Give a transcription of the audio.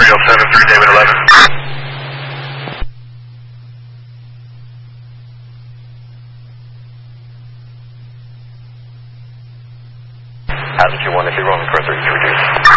3073, David 11. Hasn't you 1 if you're rolling for 33, reduce.